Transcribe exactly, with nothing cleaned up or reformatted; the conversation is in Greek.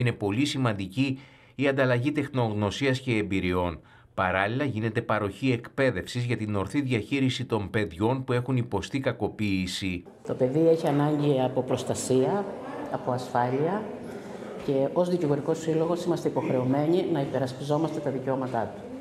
Είναι πολύ σημαντική η ανταλλαγή τεχνογνωσίας και εμπειριών. Παράλληλα, γίνεται παροχή εκπαίδευσης για την ορθή διαχείριση των παιδιών που έχουν υποστεί κακοποίηση. Το παιδί έχει ανάγκη από προστασία, από ασφάλεια και ως Δικηγορικός Σύλλογος είμαστε υποχρεωμένοι να υπερασπιζόμαστε τα δικαιώματά του.